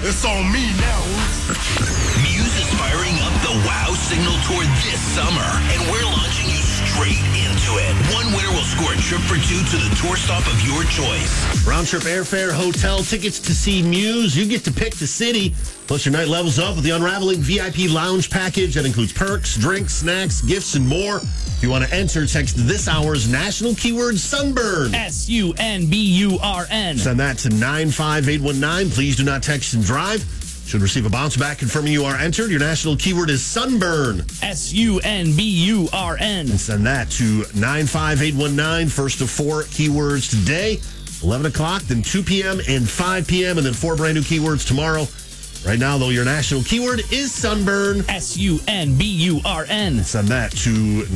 It's on me now. Muse is firing up the WOW Signal Tour this summer, and we're launching you straight into it. One winner will score a trip for two to the tour stop of your choice. Round-trip airfare, hotel, tickets to see Muse. You get to pick the city. Plus, your night levels up with the Unraveling VIP Lounge package that includes perks, drinks, snacks, gifts, and more. If you want to enter, text this hour's national keyword Sunburn. SUNBURN. Send that to 95819. Please do not text and drive. Should receive a bounce back confirming you are entered. Your national keyword is Sunburn. SUNBURN. And send that to 95819. First of four keywords today, 11 o'clock, then 2 p.m. and 5 p.m., and then four brand new keywords tomorrow. Right now, though, your national keyword is Sunburn. SUNBURN. Send that to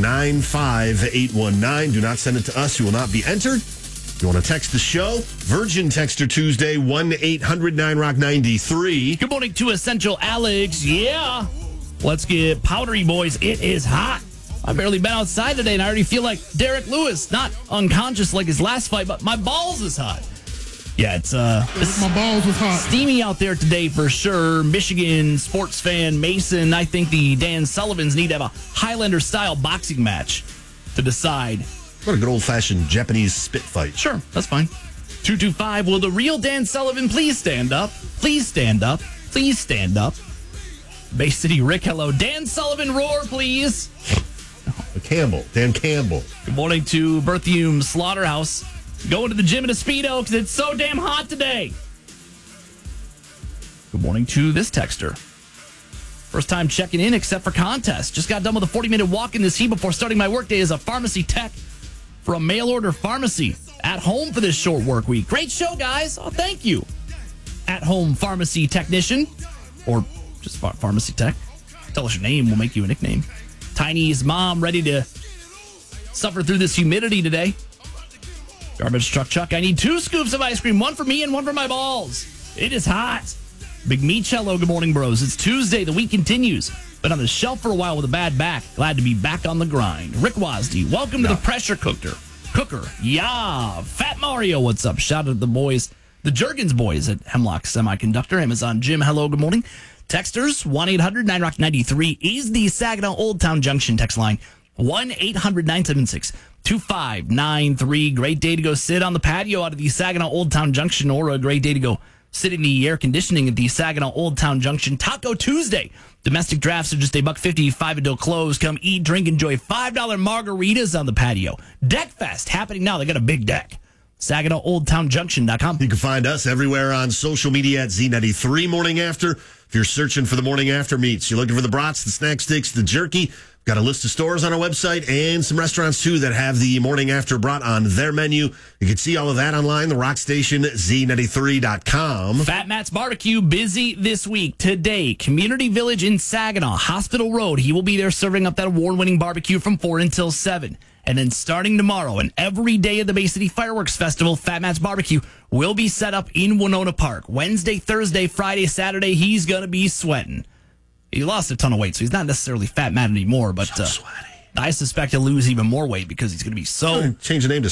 95819. Do not send it to us. You will not be entered. If you want to text the show, Virgin Texter Tuesday, 1-800-9ROCK-93. Good morning to Essential Alex. Yeah. Let's get powdery, boys. It is hot. I've barely been outside today, and I already feel like Derek Lewis. Not unconscious like his last fight, but my balls is hot. Yeah, it's My balls was hot. steamy out there today for sure. Michigan sports fan Mason, I think the Dan Sullivans need to have a Highlander-style boxing match to decide. What a good old-fashioned Japanese spit fight. Sure, that's fine. 225, will the real Dan Sullivan please stand up? Please stand up. Please stand up. Bay City Rick, hello. Dan Sullivan, roar, please. Campbell, Dan Campbell. Good morning to Berthium Slaughterhouse. Going to the gym in a Speedo because it's so damn hot today. Good morning to this texter. First time checking in except for contest. Just got done with a 40-minute walk in this heat before starting my workday as a pharmacy tech for a mail-order pharmacy. At home for this short work week. Great show, guys. Oh, thank you. At-home pharmacy technician. Or just pharmacy tech. Tell us your name. We'll make you a nickname. Tiny's mom ready to suffer through this humidity today. Garbage truck Chuck, I need 2 scoops of ice cream, one for me and one for my balls. It is hot. Big Meechello, good morning, bros. It's Tuesday. The week continues. Been on the shelf for a while with a bad back. Glad to be back on the grind. Rick Wosdy, welcome to the pressure cooker. Yeah. Fat Mario, what's up? Shout out to the boys, the Juergens boys at Hemlock Semiconductor. Amazon Jim, hello, good morning. Texters, 1-800-9ROCK-93 is the Saginaw Old Town Junction text line. 1-800-976-2593. Great day to go sit on the patio out of the Saginaw Old Town Junction, or a great day to go sit in the air conditioning at the Saginaw Old Town Junction. Taco Tuesday. Domestic drafts are just $1.55 until close. Come eat, drink, enjoy $5 margaritas on the patio. Deck Fest happening now. They got a big deck. SaginawOldTownJunction.com. You can find us everywhere on social media at Z93 Morning After. If you're searching for the Morning After meats, you're looking for the brats, the snack sticks, the jerky. Got a list of stores on our website and some restaurants, too, that have the Morning After brat on their menu. You can see all of that online, the rock station, Z93.com. Fat Matt's Barbecue, busy this week. Today, Community Village in Saginaw, Hospital Road. He will be there serving up that award-winning barbecue from 4 until 7. And then starting tomorrow and every day of the Bay City Fireworks Festival, Fat Matt's Barbecue will be set up in Winona Park. Wednesday, Thursday, Friday, Saturday, he's going to be sweating. He lost a ton of weight, so he's not necessarily Fat Matt anymore, but So sweaty. I suspect he'll lose even more weight because he's going to be so... Change the name to